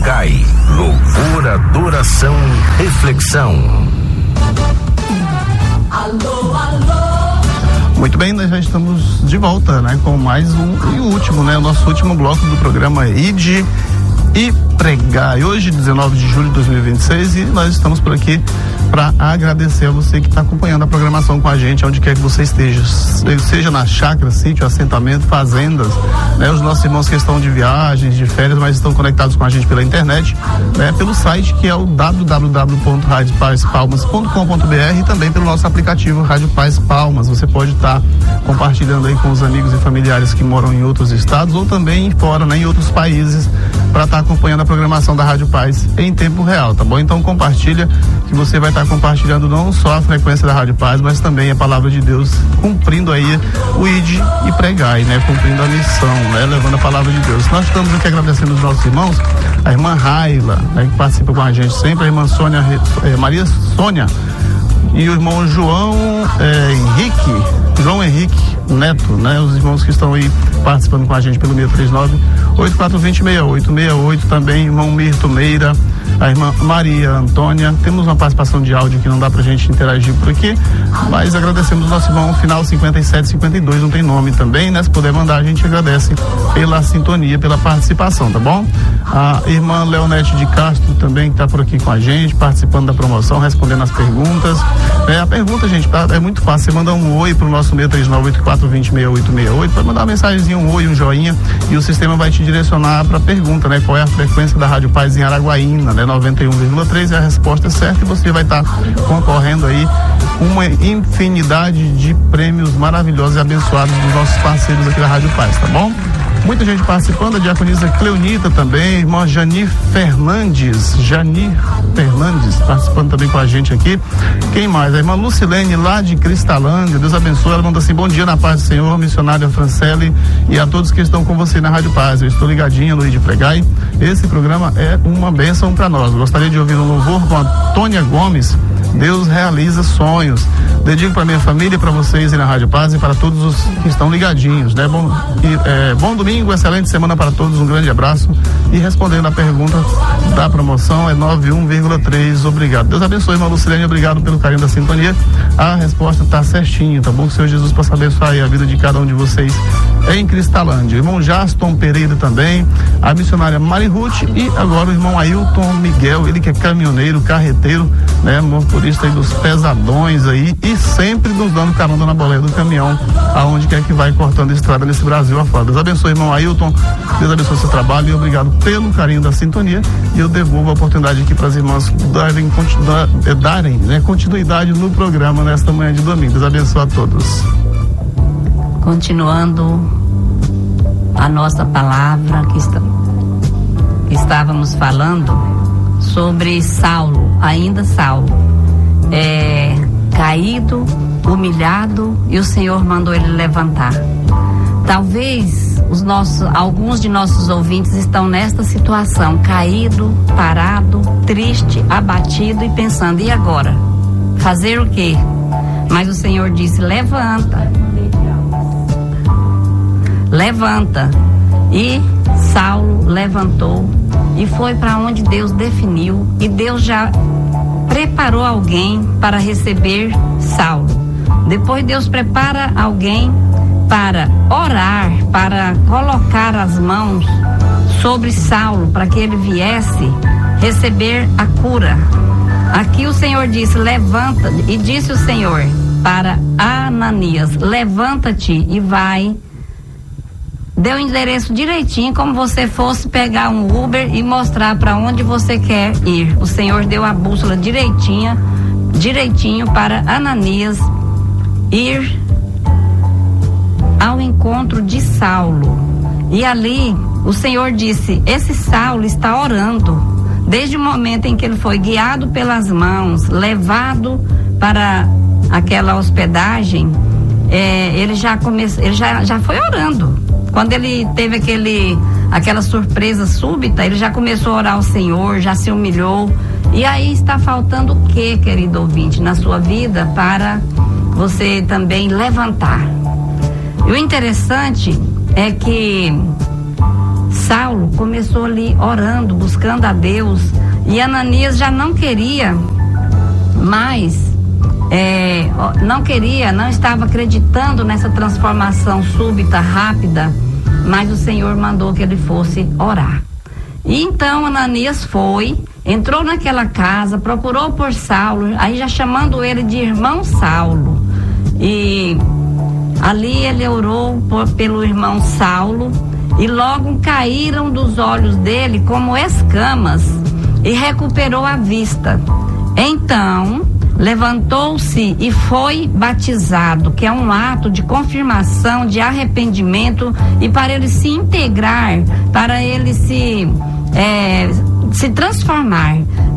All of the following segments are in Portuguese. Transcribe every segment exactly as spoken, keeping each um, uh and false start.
pregai, louvor, adoração, reflexão. Alô, alô. Muito bem, nós já estamos de volta, né, com mais um e o último, né, o nosso último bloco do programa I D e Pregai. Hoje, dezenove de julho de dois mil e vinte e seis, e nós estamos por aqui para agradecer a você que está acompanhando a programação com a gente, onde quer que você esteja, seja na chácara, sítio, assentamento, fazendas, né, os nossos irmãos que estão de viagens, de férias, mas estão conectados com a gente pela internet, né, pelo site que é o w w w ponto rádio paz palmas ponto com ponto b r e também pelo nosso aplicativo Rádio Paz Palmas. Você pode estar tá compartilhando aí com os amigos e familiares que moram em outros estados ou também fora, né, em outros países, para estar tá acompanhando a programação da Rádio Paz em tempo real, tá bom? Então compartilha, que você vai estar tá compartilhando não só a frequência da Rádio Paz, mas também a palavra de Deus, cumprindo aí o I D e Pregai, né? Cumprindo a missão, né? Levando a palavra de Deus. Nós estamos aqui agradecendo os nossos irmãos, a irmã Raila, né, que participa com a gente sempre, a irmã Sônia, eh, Maria Sônia, e o irmão João eh, Henrique, João Henrique Neto, né? Os irmãos que estão aí participando com a gente pelo seis três nove, oito quatro dois zero, seis oito seis oito, também irmão Mirto Meira, a irmã Maria Antônia. Temos uma participação de áudio que não dá pra gente interagir por aqui, mas agradecemos o nosso irmão final cinquenta e sete cinquenta e dois, não tem nome também, né? Se puder mandar, a gente agradece pela sintonia, pela participação, tá bom? A irmã Leonete de Castro também que tá por aqui com a gente, participando da promoção, respondendo as perguntas. É, a pergunta, gente, tá, é muito fácil. Você manda um oi pro nosso seis três nove, oito quatro dois zero, seis oito seis oito, pode mandar uma mensagenzinha, um oi, um joinha, e o sistema vai te direcionar para a pergunta, né? Qual é a frequência da Rádio Paz em Araguaína, né? noventa e um vírgula três é a resposta certa, e você vai estar tá concorrendo aí uma infinidade de prêmios maravilhosos e abençoados dos nossos parceiros aqui da Rádio Paz, tá bom? Muita gente participando, a diaconisa Cleonita também, irmã Jani Fernandes, Jani Fernandes participando também com a gente aqui. Quem mais? A irmã Lucilene lá de Cristalândia, Deus abençoe, ela manda assim: bom dia na paz do Senhor, missionária Francele e a todos que estão com você na Rádio Paz. Eu estou ligadinha no I D Pregai. Esse programa é uma bênção para nós. Gostaria de ouvir um louvor com a Tônia Gomes. Deus realiza sonhos. Dedico para minha família, para vocês e na Rádio Paz e para todos os que estão ligadinhos, né? Bom, e, é, bom domingo, excelente semana para todos, um grande abraço. E respondendo a pergunta da promoção é noventa e um vírgula três, obrigado. Deus abençoe, irmã Lucilene, obrigado pelo carinho da sintonia. A resposta está certinha, tá bom? Que o Senhor Jesus possa abençoar aí a vida de cada um de vocês em Cristalândia. Irmão Jaston Pereira também, a missionária Mari Ruth e agora o irmão Ailton Miguel, ele que é caminhoneiro, carreteiro, né? Motorista aí dos pesadões aí e sempre nos dando carona na boleia do caminhão, aonde quer que vai cortando estrada nesse Brasil afora. Deus abençoe, irmão Ailton, Deus abençoe seu trabalho e obrigado pelo carinho da sintonia, e eu devolvo a oportunidade aqui para as irmãs darem, continu, darem né, continuidade no programa nesta manhã de domingo. Deus abençoe a todos. Continuando a nossa palavra que, está, que estávamos falando sobre Saulo, ainda Saulo, é, caído, humilhado, e o Senhor mandou ele levantar. Talvez os nossos, alguns de nossos ouvintes estão nesta situação, caído, parado, triste, abatido e pensando, e agora? Fazer o quê? Mas o Senhor disse: levanta. Levanta. E Saulo levantou e foi para onde Deus definiu, e Deus já preparou alguém para receber Saulo. Depois Deus prepara alguém para orar, para colocar as mãos sobre Saulo, para que ele viesse receber a cura. Aqui o Senhor disse: levanta, e disse o Senhor para Ananias: levanta-te e vai. Deu o endereço direitinho, como você fosse pegar um Uber e mostrar para onde você quer ir. O Senhor deu a bússola direitinha, direitinho para Ananias ir ao encontro de Saulo. E ali o Senhor disse: esse Saulo está orando. Desde o momento em que ele foi guiado pelas mãos, levado para aquela hospedagem, é, ele já começou, ele já, já foi orando. Quando ele teve aquele, aquela surpresa súbita, ele já começou a orar ao Senhor, já se humilhou. E aí está faltando o que, querido ouvinte, na sua vida para você também levantar? E o interessante é que Saulo começou ali orando, buscando a Deus, e Ananias já não queria mais, é, não queria, não estava acreditando nessa transformação súbita, rápida, mas o Senhor mandou que ele fosse orar. E então Ananias foi, entrou naquela casa, procurou por Saulo, aí já chamando ele de irmão Saulo, e ali ele orou por, pelo irmão Saulo, e logo caíram dos olhos dele como escamas, e recuperou a vista. Então levantou-se e foi batizado, que é um ato de confirmação, de arrependimento, e para ele se integrar, para ele se é, se transformar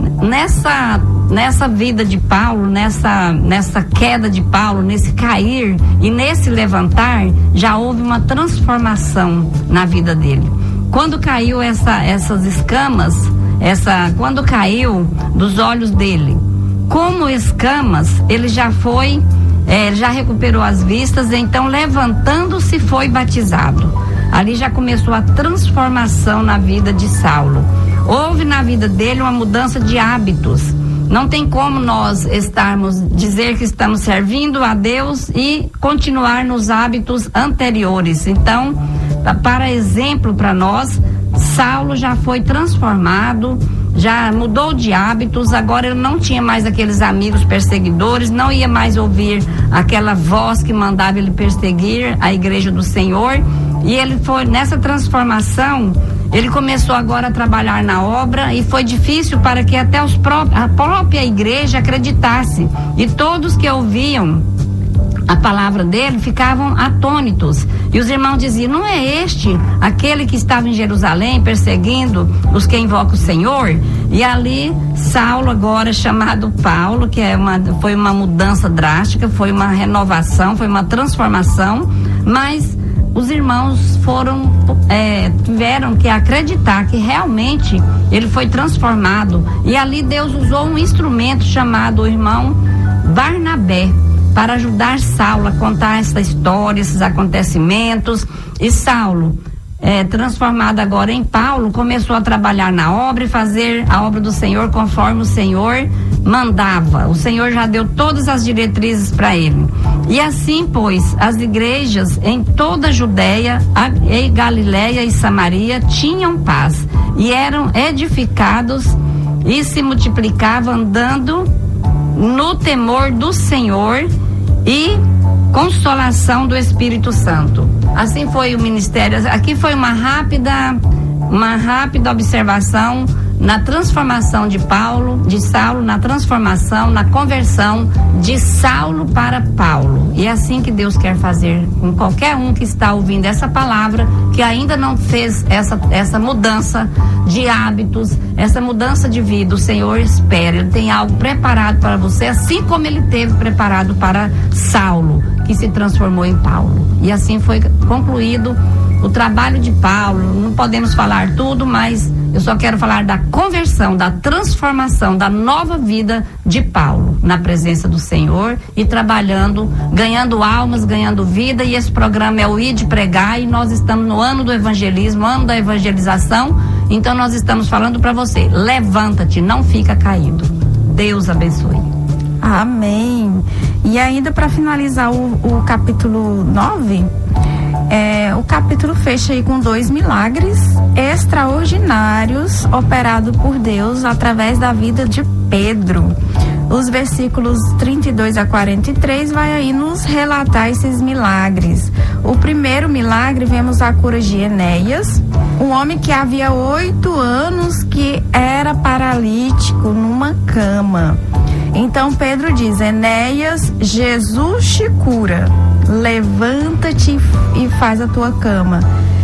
nessa nessa vida de Paulo, nessa nessa queda de Paulo, nesse cair e nesse levantar, já houve uma transformação na vida dele. Quando caiu essa, essas escamas, essa quando caiu dos olhos dele como escamas, ele já foi, é, já recuperou as vistas, então levantando-se foi batizado. Ali já começou a transformação na vida de Saulo. Houve na vida dele uma mudança de hábitos. Não tem como nós estarmos, dizer que estamos servindo a Deus e continuar nos hábitos anteriores. Então, para exemplo para nós, Saulo já foi transformado, já mudou de hábitos, agora ele não tinha mais aqueles amigos perseguidores, não ia mais ouvir aquela voz que mandava ele perseguir a igreja do Senhor, e ele foi nessa transformação, ele começou agora a trabalhar na obra, e foi difícil para que até os pró- a própria igreja acreditasse, e todos que ouviam a palavra dele ficavam atônitos, e os irmãos diziam: não é este aquele que estava em Jerusalém perseguindo os que invocam o Senhor? E ali Saulo, agora chamado Paulo, que é uma, foi uma mudança drástica, foi uma renovação, foi uma transformação, mas os irmãos foram é, tiveram que acreditar que realmente ele foi transformado, e ali Deus usou um instrumento chamado o irmão Barnabé para ajudar Saulo a contar essa história, esses acontecimentos. E Saulo, é, transformado agora em Paulo, começou a trabalhar na obra e fazer a obra do Senhor conforme o Senhor mandava. O Senhor já deu todas as diretrizes para ele. E assim, pois, as igrejas em toda a Judéia, a, e Galiléia e Samaria tinham paz, e eram edificados e se multiplicavam, andando no temor do Senhor e consolação do Espírito Santo. Assim foi o ministério. Aqui foi uma rápida, uma rápida observação na transformação de Paulo, de Saulo, na transformação, na conversão de Saulo para Paulo. E é assim que Deus quer fazer com qualquer um que está ouvindo essa palavra, que ainda não fez essa, essa mudança de hábitos, essa mudança de vida. O Senhor espera, Ele tem algo preparado para você, assim como Ele teve preparado para Saulo, que se transformou em Paulo. E assim foi concluído o trabalho de Paulo. Não podemos falar tudo, mas eu só quero falar da conversão, da transformação, da nova vida de Paulo na presença do Senhor, e trabalhando, ganhando almas, ganhando vida. E esse programa é o I D Pregar, e nós estamos no ano do evangelismo, ano da evangelização. Então nós estamos falando para você: levanta-te, não fica caído. Deus abençoe. Amém. E ainda para finalizar o, o capítulo nove, é, o capítulo fecha aí com dois milagres extraordinários operados por Deus através da vida de Pedro. Os versículos trinta e dois a quarenta e três vai aí nos relatar esses milagres. O primeiro milagre, vemos a cura de Enéas, um homem que havia oito anos que era paralítico numa cama. Então Pedro diz: Enéas, Jesus te cura, levanta-te e faz a tua cama.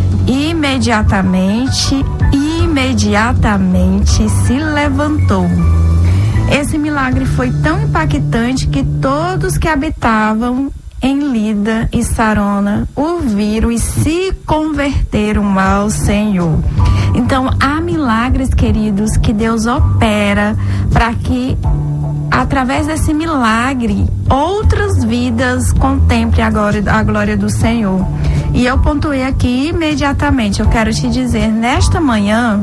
Imediatamente, imediatamente se levantou. Esse milagre foi tão impactante que todos que habitavam em Lida e Sarona o viram e se converteram ao Senhor. Então, há milagres, queridos, que Deus opera para que, através desse milagre, outras vidas contemplem agora a glória do Senhor. E eu pontuei aqui imediatamente, eu quero te dizer, nesta manhã,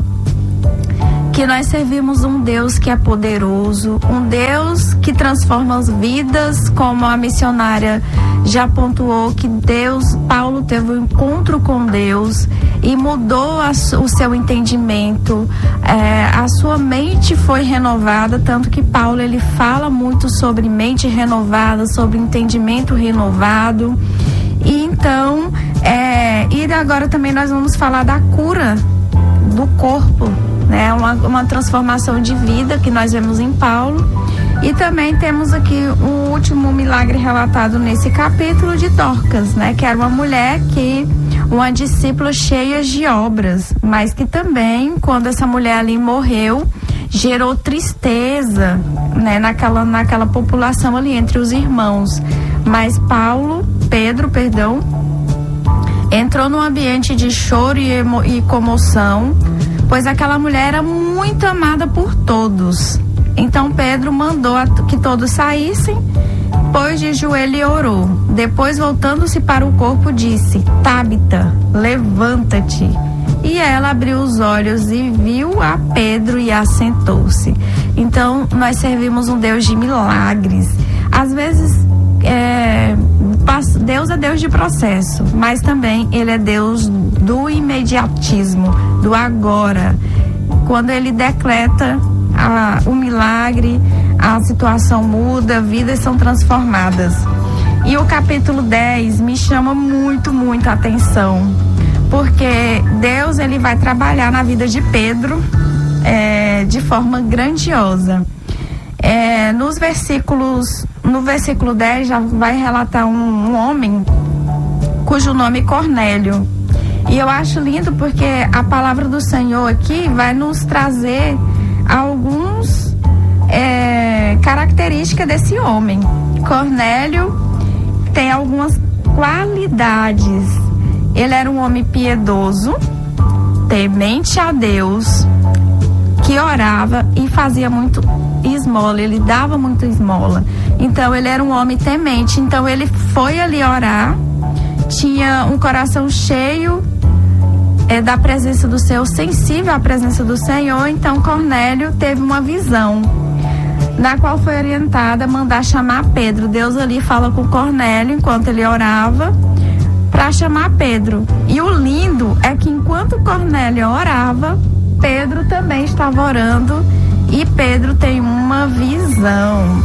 que nós servimos um Deus que é poderoso, um Deus que transforma as vidas, como a missionária já pontuou, que Deus, Paulo teve um encontro com Deus e mudou a, o seu entendimento, é, a sua mente foi renovada, tanto que Paulo ele fala muito sobre mente renovada, sobre entendimento renovado. E então, é, e agora também nós vamos falar da cura do corpo, né? Uma, uma transformação de vida que nós vemos em Paulo. E também temos aqui o último milagre relatado nesse capítulo de Dorcas, né? Que era uma mulher que, uma discípula cheia de obras, mas que também, quando essa mulher ali morreu, gerou tristeza, né? Naquela, naquela população ali entre os irmãos. Mas Paulo, Pedro, perdão, entrou num ambiente de choro e, emo, e comoção, pois aquela mulher era muito amada por todos. Então Pedro mandou a, que todos saíssem, pôs de joelho e orou. Depois, voltando-se para o corpo, disse: Tábita, levanta-te. E ela abriu os olhos e viu a Pedro e assentou-se. Então, nós servimos um Deus de milagres. Às vezes, é, Deus é Deus de processo, mas também Ele é Deus do imediatismo, do agora. Quando Ele decreta a, o milagre, a situação muda, vidas são transformadas. E o capítulo dez me chama muito, muito a atenção, porque Deus ele vai trabalhar na vida de Pedro é, de forma grandiosa. É, nos versículos, no versículo dez já vai relatar um, um homem cujo nome é Cornélio. E eu acho lindo porque a palavra do Senhor aqui vai nos trazer alguns é, características desse homem. Cornélio tem algumas qualidades. Ele era um homem piedoso, temente a Deus, que orava e fazia muito esmola, ele dava muito esmola. Então ele era um homem temente, então ele foi ali orar, tinha um coração cheio é, da presença do Senhor, sensível à presença do Senhor. Então Cornélio teve uma visão, na qual foi orientada a mandar chamar Pedro. Deus ali fala com Cornélio enquanto ele orava, para chamar Pedro. E o lindo é que enquanto Cornélio orava, Pedro também estava orando, e Pedro tem uma visão.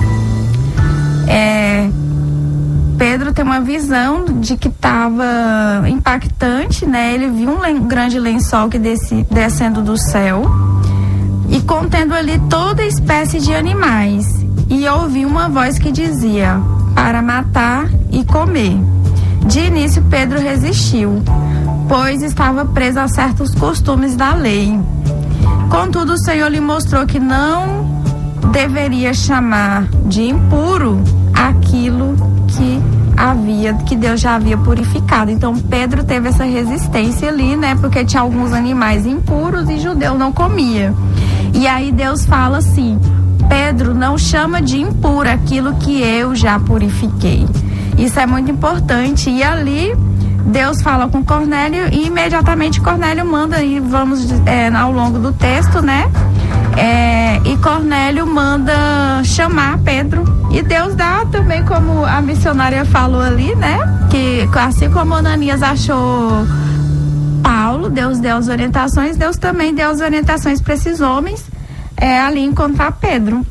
É, Pedro tem uma visão de que estava impactante, né? Ele viu um len- grande lençol que desce, descendo do céu e contendo ali toda espécie de animais. E ouviu uma voz que dizia: para matar e comer. De início Pedro resistiu, pois estava preso a certos costumes da lei. Contudo, o Senhor lhe mostrou que não deveria chamar de impuro aquilo que havia, que Deus já havia purificado. Então Pedro teve essa resistência ali, né? Porque tinha alguns animais impuros e judeu não comia. E aí Deus fala assim: Pedro, não chama de impuro aquilo que eu já purifiquei. Isso é muito importante. E ali Deus fala com Cornélio e imediatamente Cornélio manda, e vamos é, ao longo do texto, né? É, e Cornélio manda chamar Pedro. E Deus dá também, como a missionária falou ali, né? Que assim como Ananias achou Paulo, Deus deu as orientações, Deus também deu as orientações para esses homens é, ali encontrar Pedro.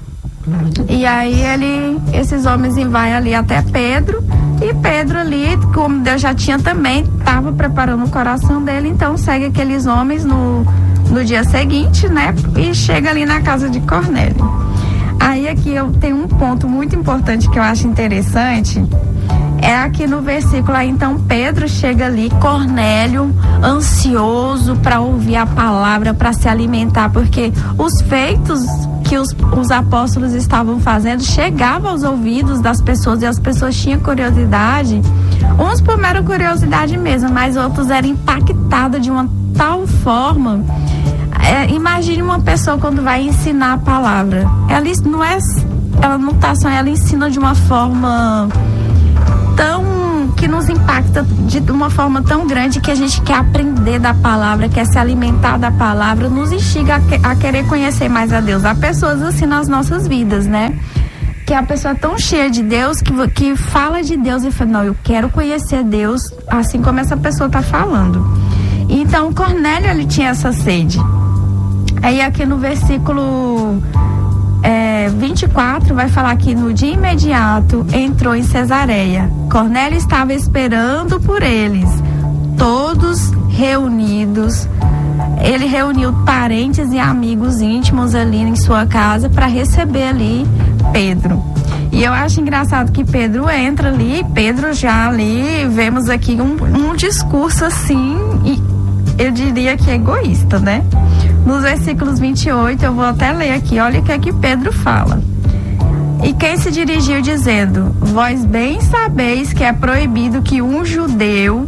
E aí ele, esses homens vai ali até Pedro, e Pedro ali, como Deus já tinha também, estava preparando o coração dele, então segue aqueles homens no, no dia seguinte, né? E chega ali na casa de Cornélio. Aí aqui eu tenho um ponto muito importante que eu acho interessante, é aqui no versículo, aí então Pedro chega ali, Cornélio, ansioso para ouvir a palavra, para se alimentar, porque os feitos que os, os apóstolos estavam fazendo chegava aos ouvidos das pessoas, e as pessoas tinham curiosidade, uns por mera curiosidade mesmo, mas outros eram impactados de uma tal forma. É, imagine uma pessoa quando vai ensinar a palavra, ela não é, ela não tá só, ela ensina de uma forma tão que nos impacta de uma forma tão grande que a gente quer aprender da palavra, quer se alimentar da palavra, nos instiga a, que, a querer conhecer mais a Deus. Há pessoas assim nas nossas vidas, né? Que é a pessoa tão cheia de Deus que, que fala de Deus e fala, não, eu quero conhecer Deus, assim como essa pessoa está falando. Então, Cornélio, ele tinha essa sede. Aí aqui no versículo é, vinte e quatro vai falar que no dia imediato entrou em Cesareia. Cornélio estava esperando por eles, todos reunidos. Ele reuniu parentes e amigos íntimos ali em sua casa para receber ali Pedro. E eu acho engraçado que Pedro entra ali, Pedro já ali, vemos aqui um, um discurso assim, e eu diria que egoísta, né? Nos versículos vinte e oito, eu vou até ler aqui, olha o que é que Pedro fala. E quem se dirigiu dizendo, vós bem sabeis que é proibido que um judeu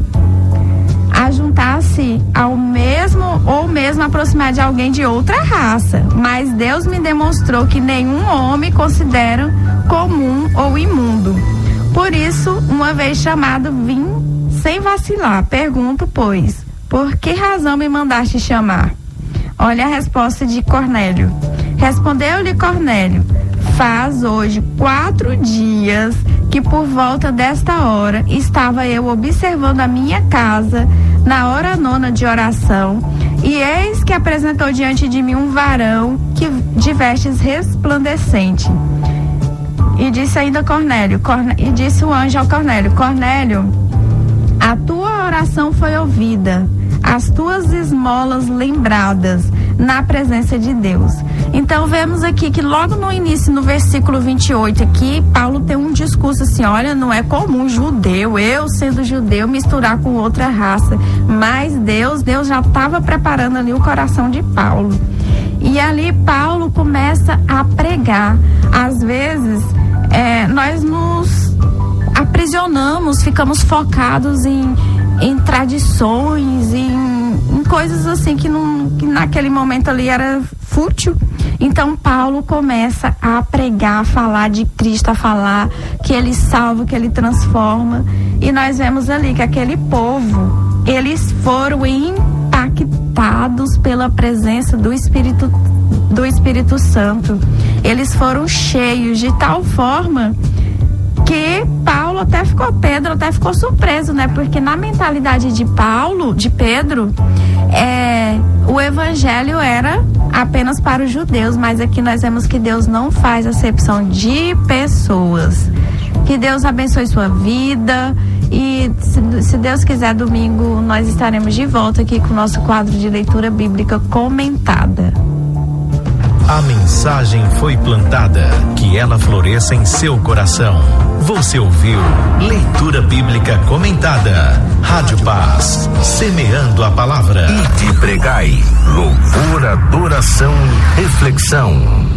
ajuntar-se ao mesmo ou mesmo aproximar de alguém de outra raça, mas Deus me demonstrou que nenhum homem considera comum ou imundo. Por isso, uma vez chamado, vim sem vacilar. Pergunto, pois, por que razão me mandaste chamar? Olha a resposta de Cornélio. Respondeu-lhe Cornélio, faz hoje quatro dias que por volta desta hora estava eu observando a minha casa na hora nona de oração, e eis que apresentou diante de mim um varão que de vestes resplandecente. E disse ainda Cornélio, Corne, e disse o anjo ao Cornélio, Cornélio, a tua oração foi ouvida, as tuas esmolas lembradas na presença de Deus. Então vemos aqui que logo no início, no versículo vinte e oito aqui, Paulo tem um discurso assim, olha, não é comum judeu, eu sendo judeu, misturar com outra raça, mas Deus, Deus já estava preparando ali o coração de Paulo. E ali Paulo começa a pregar. Às vezes, é, nós nos aprisionamos, ficamos focados em, em tradições, em, em coisas assim que, não, que naquele momento ali era fútil. Então Paulo começa a pregar, a falar de Cristo, a falar que Ele salva, que Ele transforma. E nós vemos ali que aquele povo, eles foram impactados pela presença do Espírito, do Espírito Santo. Eles foram cheios de tal forma que Paulo até ficou, Pedro até ficou surpreso, né? Porque na mentalidade de Paulo, de Pedro, é, o evangelho era apenas para os judeus, mas aqui nós vemos que Deus não faz acepção de pessoas. Que Deus abençoe sua vida e se, se Deus quiser, domingo nós estaremos de volta aqui com o nosso quadro de leitura bíblica comentada. A mensagem foi plantada, que ela floresça em seu coração. Você ouviu Leitura Bíblica Comentada. Rádio Paz, semeando a palavra. E de pregai, louvor, adoração e reflexão.